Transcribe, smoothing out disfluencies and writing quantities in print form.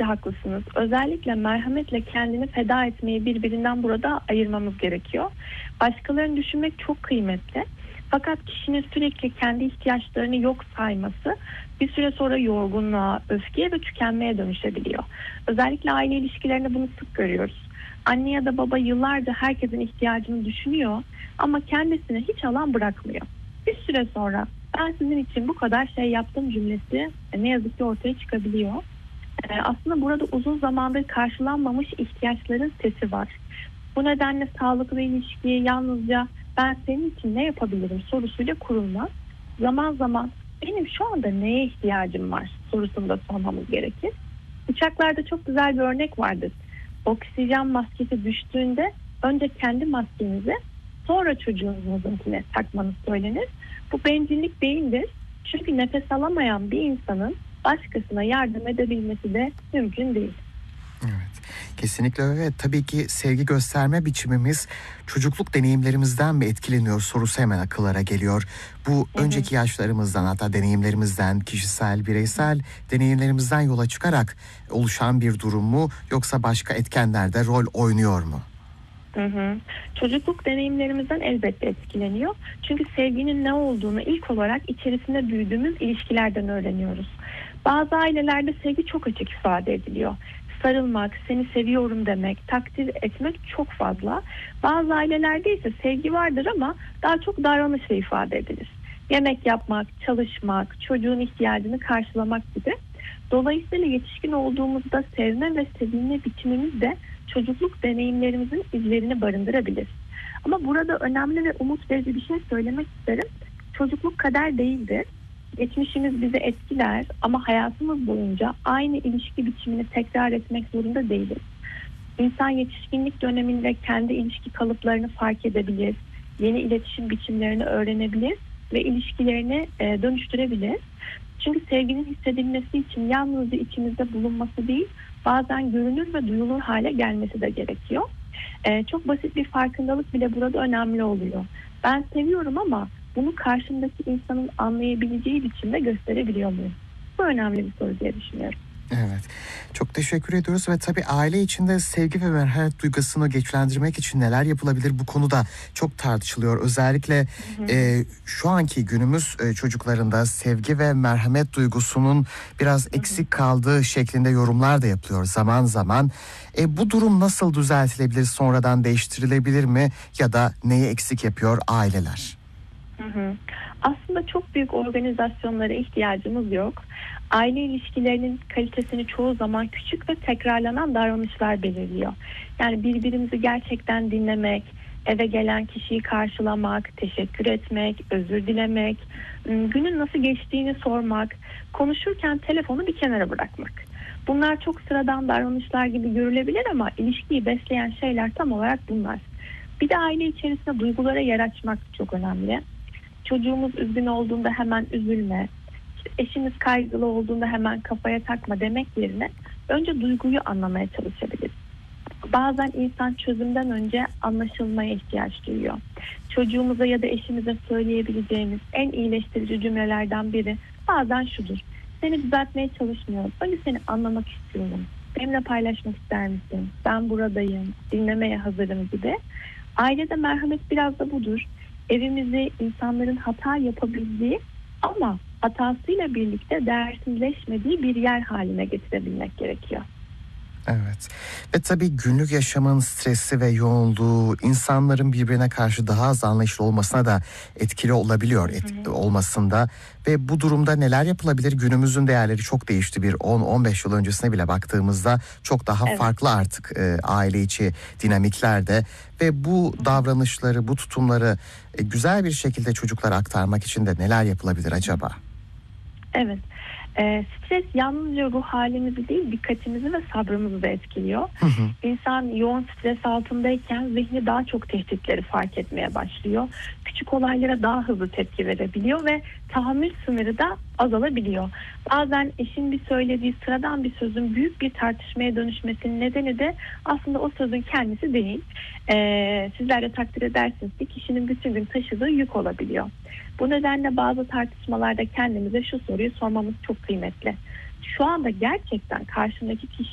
Kesinlikle haklısınız. Özellikle merhametle kendini feda etmeyi birbirinden burada ayırmamız gerekiyor. Başkalarını düşünmek çok kıymetli. Fakat kişinin sürekli kendi ihtiyaçlarını yok sayması bir süre sonra yorgunluğa, öfkeye ve tükenmeye dönüşebiliyor. Özellikle aile ilişkilerinde bunu sık görüyoruz. Anne ya da baba yıllarca herkesin ihtiyacını düşünüyor ama kendisine hiç alan bırakmıyor. Bir süre sonra ben sizin için bu kadar şey yaptım cümlesi ne yazık ki ortaya çıkabiliyor. Aslında burada uzun zamandır karşılanmamış ihtiyaçların sesi var. Bu nedenle sağlıklı ilişkiyi yalnızca ben senin için ne yapabilirim sorusuyla kurulmaz. Zaman zaman benim şu anda neye ihtiyacım var sorusunu da sormamız gerekir. Uçaklarda çok güzel bir örnek vardır. Oksijen maskesi düştüğünde önce kendi maskenizi sonra çocuğunuzunkine takmanız söylenir. Bu bencillik değildir. Çünkü nefes alamayan bir insanın başkasına yardım edebilmesi de mümkün değil. Evet, kesinlikle öyle. Tabii ki sevgi gösterme biçimimiz çocukluk deneyimlerimizden mi etkileniyor sorusu hemen akıllara geliyor. Bu önceki yaşlarımızdan, hatta deneyimlerimizden, kişisel, bireysel deneyimlerimizden yola çıkarak oluşan bir durum mu, yoksa başka etkenler de rol oynuyor mu? Çocukluk deneyimlerimizden elbette etkileniyor. Çünkü sevginin ne olduğunu ilk olarak içerisinde büyüdüğümüz ilişkilerden öğreniyoruz. Bazı ailelerde sevgi çok açık ifade ediliyor. Sarılmak, seni seviyorum demek, takdir etmek çok fazla. Bazı ailelerde ise sevgi vardır ama daha çok davranışla ifade edilir. Yemek yapmak, çalışmak, çocuğun ihtiyacını karşılamak gibi. Dolayısıyla yetişkin olduğumuzda sevme ve sevilme biçimimiz de çocukluk deneyimlerimizin izlerini barındırabilir. Ama burada önemli ve umut verici bir şey söylemek isterim. Çocukluk kader değildir. Geçmişimiz bizi etkiler ama hayatımız boyunca aynı ilişki biçimini tekrar etmek zorunda değiliz. İnsan yetişkinlik döneminde kendi ilişki kalıplarını fark edebilir, yeni iletişim biçimlerini öğrenebilir ve ilişkilerini dönüştürebilir. Çünkü sevginin hissedilmesi için yalnızca içimizde bulunması değil, bazen görünür ve duyulur hale gelmesi de gerekiyor. Çok basit bir farkındalık bile burada önemli oluyor. Ben seviyorum ama bunu karşımdaki insanın anlayabileceği biçimde gösterebiliyor muyum? Bu önemli bir soru diye düşünüyorum. Evet, çok teşekkür ediyoruz ve tabii aile içinde sevgi ve merhamet duygusunu güçlendirmek için neler yapılabilir, bu konuda çok tartışılıyor. Özellikle şu anki günümüz çocuklarında sevgi ve merhamet duygusunun biraz eksik kaldığı şeklinde yorumlar da yapılıyor zaman zaman. Bu durum nasıl düzeltilebilir, sonradan değiştirilebilir mi, ya da neyi eksik yapıyor aileler? Aslında çok büyük organizasyonlara ihtiyacımız yok. Aile ilişkilerinin kalitesini çoğu zaman küçük ve tekrarlanan davranışlar belirliyor. Yani birbirimizi gerçekten dinlemek, eve gelen kişiyi karşılamak, teşekkür etmek, özür dilemek, günün nasıl geçtiğini sormak, konuşurken telefonu bir kenara bırakmak. Bunlar çok sıradan davranışlar gibi görülebilir ama ilişkiyi besleyen şeyler tam olarak bunlar. Bir de aile içerisinde duygulara yer açmak çok önemli. Çocuğumuz üzgün olduğunda hemen üzülme, eşimiz kaygılı olduğunda hemen kafaya takma demek yerine önce duyguyu anlamaya çalışabiliriz. Bazen insan çözümden önce anlaşılmaya ihtiyaç duyuyor. Çocuğumuza ya da eşimize söyleyebileceğimiz en iyileştirici cümlelerden biri bazen şudur: seni düzeltmeye çalışmıyorum, önce seni anlamak istiyorum. Benimle paylaşmak ister misin? Ben buradayım, dinlemeye hazırım gibi. Ailede merhamet biraz da budur. Evimizi insanların hata yapabildiği ama hatasıyla birlikte değersizleşmediği bir yer haline getirebilmek gerekiyor. Evet, ve tabii günlük yaşamın stresi ve yoğunluğu insanların birbirine karşı daha az anlayışlı olmasına da etkili olabiliyor olmasında. Ve bu durumda neler yapılabilir? Günümüzün değerleri çok değişti, bir 10-15 yıl öncesine bile baktığımızda çok daha Evet. farklı artık aile içi dinamiklerde. Ve bu davranışları, bu tutumları güzel bir şekilde çocuklara aktarmak için de neler yapılabilir acaba? Evet. Stres yalnızca ruh halimizi değil, dikkatimizi ve sabrımızı da etkiliyor. İnsan yoğun stres altındayken zihni daha çok tehditleri fark etmeye başlıyor. Küçük olaylara daha hızlı tepki verebiliyor ve tahammül sınırı da azalabiliyor. Bazen eşin bir söylediği sıradan bir sözün büyük bir tartışmaya dönüşmesinin nedeni de aslında o sözün kendisi değil. Sizler de takdir edersiniz ki kişinin bütün gün taşıdığı yük olabiliyor. Bu nedenle bazı tartışmalarda kendimize şu soruyu sormamız çok kıymetli: şu anda gerçekten karşımdaki kişi